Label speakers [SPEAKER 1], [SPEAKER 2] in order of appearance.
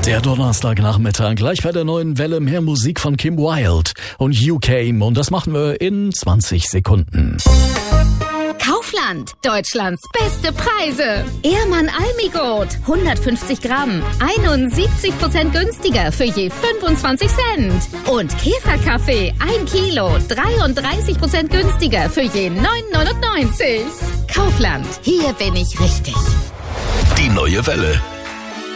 [SPEAKER 1] Der Donnerstagnachmittag, gleich bei der neuen Welle mehr Musik von Kim Wilde und UK. Und das machen wir in 20 Sekunden.
[SPEAKER 2] Kaufland, Deutschlands beste Preise. Ehrmann Almigot, 150 Gramm, 71% günstiger für je 25 Cent. Und Käferkaffee, 1 Kilo, 33% günstiger für je 9,99. Kaufland, hier bin ich richtig.
[SPEAKER 3] Die neue Welle.